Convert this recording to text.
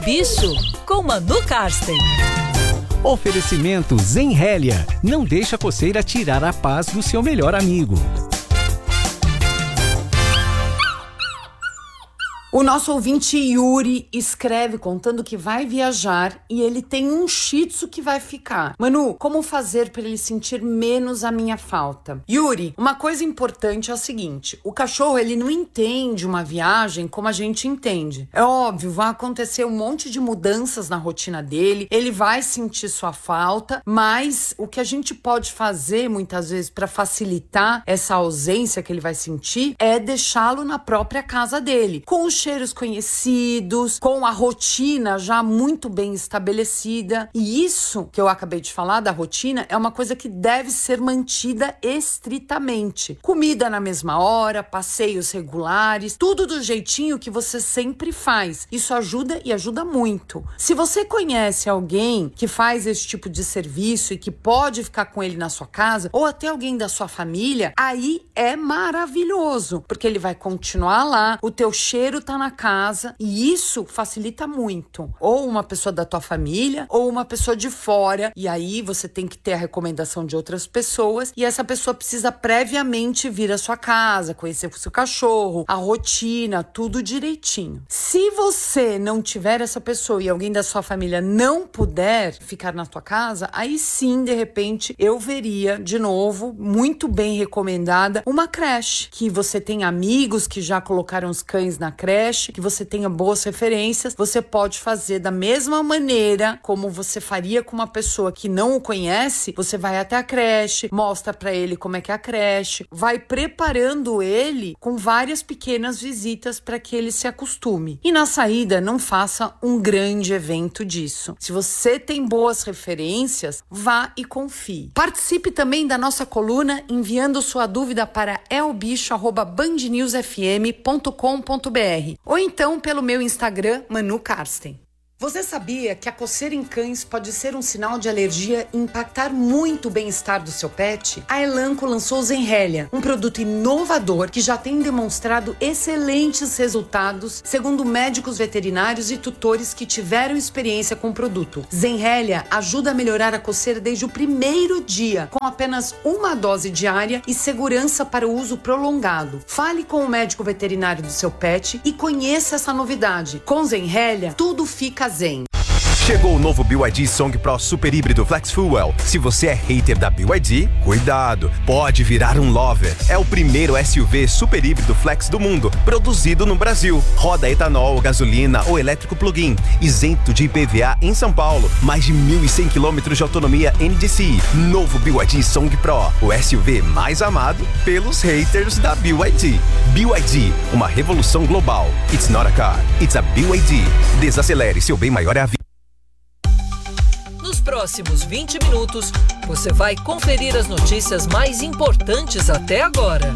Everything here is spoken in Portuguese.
Bicho, com Manu Karsten. Oferecimento Zenrélia. Não deixa a coceira tirar a paz do seu melhor amigo. O nosso ouvinte Yuri escreve contando que vai viajar e ele tem um shih tzu que vai ficar. Manu, como fazer para ele sentir menos a minha falta? Yuri, uma coisa importante é o seguinte: o cachorro ele não entende uma viagem como a gente entende. É óbvio, vai acontecer um monte de mudanças na rotina dele, ele vai sentir sua falta, mas o que a gente pode fazer muitas vezes para facilitar essa ausência que ele vai sentir é deixá-lo na própria casa dele, com os cheiros conhecidos, com a rotina já muito bem estabelecida. E isso que eu acabei de falar da rotina é uma coisa que deve ser mantida estritamente. Comida na mesma hora, passeios regulares, tudo do jeitinho que você sempre faz. Isso ajuda e ajuda muito. Se você conhece alguém que faz esse tipo de serviço e que pode ficar com ele na sua casa, ou até alguém da sua família, aí é maravilhoso, porque ele vai continuar lá, o teu cheiro tá na casa e isso facilita muito. Ou uma pessoa da tua família ou uma pessoa de fora, e aí você tem que ter a recomendação de outras pessoas e essa pessoa precisa previamente vir à sua casa, conhecer o seu cachorro, a rotina, tudo direitinho. Se você não tiver essa pessoa e alguém da sua família não puder ficar na tua casa, aí sim, de repente, eu veria de novo, muito bem recomendada, uma creche, que você tem amigos que já colocaram os cães na creche, que você tenha boas referências, você pode fazer da mesma maneira como você faria com uma pessoa que não o conhece. Você vai até a creche, mostra pra ele como é que é a creche, vai preparando ele com várias pequenas visitas para que ele se acostume. E na saída, não faça um grande evento disso. Se você tem boas referências, vá e confie. Participe também da nossa coluna enviando sua dúvida para elbicho@bandnewsfm.com.br ou então pelo meu Instagram, Manu Karsten. Você sabia que a coceira em cães pode ser um sinal de alergia e impactar muito o bem-estar do seu pet? A Elanco lançou o Zenrélia, um produto inovador que já tem demonstrado excelentes resultados, segundo médicos veterinários e tutores que tiveram experiência com o produto. Zenrélia ajuda a melhorar a coceira desde o primeiro dia, com apenas uma dose diária e segurança para o uso prolongado. Fale com o médico veterinário do seu pet e conheça essa novidade. Com Zenrélia, tudo fica zen. Chegou o novo BYD Song Pro Super Híbrido Flex Fuel. Se você é hater da BYD, cuidado, pode virar um lover. É o primeiro SUV super híbrido flex do mundo, produzido no Brasil. Roda etanol, gasolina ou elétrico plug-in, isento de IPVA em São Paulo. Mais de 1.100 km de autonomia NDCi. Novo BYD Song Pro, o SUV mais amado pelos haters da BYD. BYD, uma revolução global. It's not a car, it's a BYD. Desacelere, seu bem maior é a vida. Nos próximos 20 minutos, você vai conferir as notícias mais importantes até agora.